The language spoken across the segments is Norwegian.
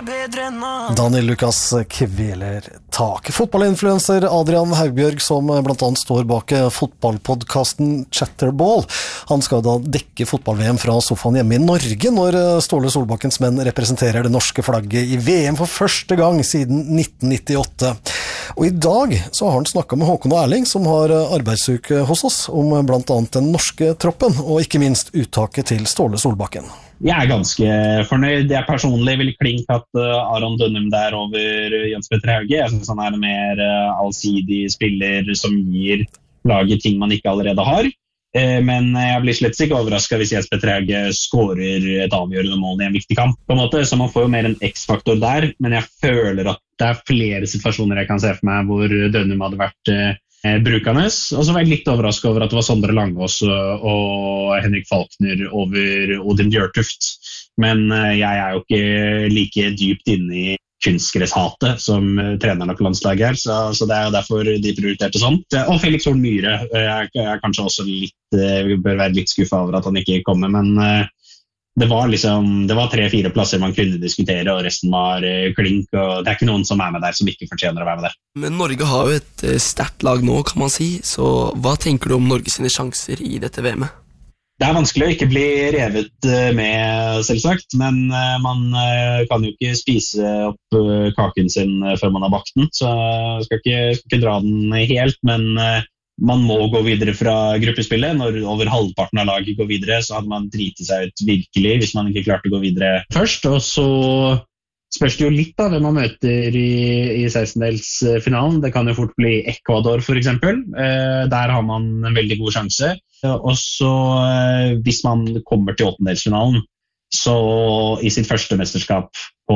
bedre enn alt. Daniel Lukas kveler tak. Fotballinfluencer Adrian Haugbjørg, som blant annet står bak fotballpodcasten Chatterball, han skal da dekke fotball-VM fra sofaen hjemme i Norge når Ståle Solbakkens menn representerer det norske flagget i VM for første gang siden 1998. Og i dag så har han snakket med Håkon og Erling, som har arbeidsuke hos oss, om blant annet den norske troppen, og ikke minst uttaket til Ståle Solbakken. Jeg ganske fornøyd. Jeg personlig vil klink at Aron Dønnum der over Jens Petter Hauge. Jeg synes han en mer allsidig spiller som gir laget ting man ikke allerede har. Men jeg blir slett ikke overrasket hvis Jens Petter Hauge skårer et avgjørende mål i en viktig kamp, på en måte. Så man får jo mer en X-faktor der, men jeg føler at det flere situasjoner jeg kan se for meg hvor Dønnum hadde vært brukende. Og så var jeg litt overrasket over at det var Sondre Langås og Henrik Falkner over Odin Bjørtuft. Men jeg jo ikke like dypt inne i kunstgresshatet som trenerne på landslaget her, så det jo derfor de prioriterte sånn. Og Felix Horn Myhre, jeg kanskje også bør være litt skuffet over at han ikke kommer, men det var 3-4 plasser man kunne diskutere, og resten var klink, og det ikke noen som med der som ikke fortjener å være med der. Men Norge har jo et sterkt lag nå, kan man si, så hva tenker du om Norges sine sjanser i dette VM-et? Det vanskelig å ikke bli revet med, selvsagt, men man kan jo ikke spise opp kaken sin før man har bakt den, så jeg skal ikke dra den helt, men man må gå videre fra gruppespillet. Når over halvparten av laget går videre, så hadde man dritet seg ut virkelig hvis man ikke klarte å gå videre først. Og så spørs det jo litt av hvem man møter i 16-delsfinalen. Det kan jo fort bli Ecuador, for eksempel. Der har man en veldig god sjanse. Og så hvis man kommer til 8-delsfinalen, så i sitt første mesterskap,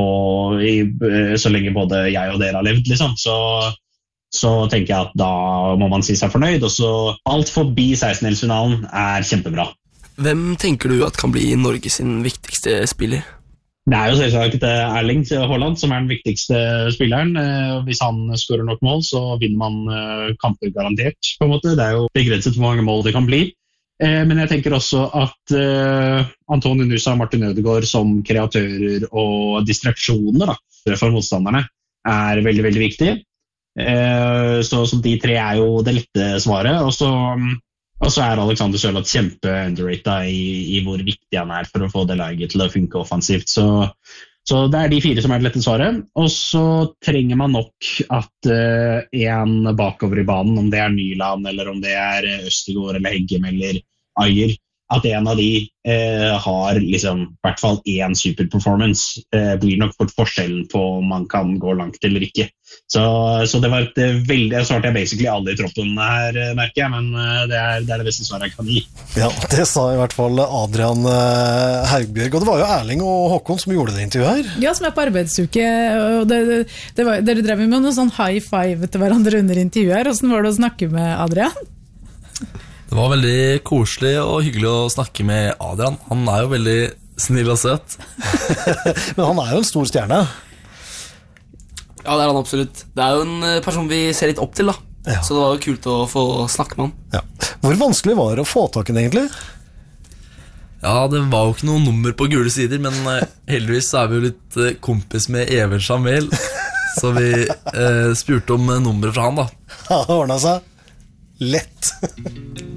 så lenge både jeg og dere har levd, liksom, så tenker jeg at da må man si seg fornøyd, og så alt forbi 16-delsfinalen kjempebra. Hvem tenker du at kan bli Norges sin viktigste spiller? Det jo selvsagt Erling Haaland som den viktigste spilleren. Hvis han skårer nok mål, så vinner man kamper garantert, på en måte. Det jo begrenset hvor mange mål det kan bli. Men jeg tenker også at Antonio Nusa og Martin Ødegaard som kreatører og distraksjoner for motstanderne veldig, veldig viktig. Så de tre jo det lette svaret, og så Alexander Sørloth kjempe-underrated i hvor viktig han for å få det laget til å funke offensivt, så det de fire som det lette svaret. Og så trenger man nok at en bakover i banen, om det Nyland eller om det Østegård eller Heggem eller Ayer, at en av de har liksom i hvert fall en superperformance, blir nok fort forskjellen på om man kan gå langt eller ikke. Så det var jeg svarte basically alle i troppen her, merker jeg, men det det beste svaret jeg kan gi. Ja, det sa i hvert fall Adrian Haugbjørg, og det var jo Erling og Håkon som gjorde det intervjuet her. Ja, som på arbeidsuke, og dere drev med noe sånn high five til hverandre under intervjuet her. Hvordan var det å snakke med Adrian? Det var veldig koselig og hyggelig å snakke med Adrian. Han jo veldig snill og søt. Men han jo en stor stjerne. Ja, det han absolutt. Det jo en person vi ser litt opp til, da. Ja. Så det var jo kult å få snakke med han. Ja. Hvor vanskelig var det å få tak i den egentlig? Ja, det var jo ikke noe nummer på gule sider, men heldigvis vi jo litt kompis med Even Jamel, så vi spurte om nummeret fra han, da. Ja, det ordnet seg. Lett.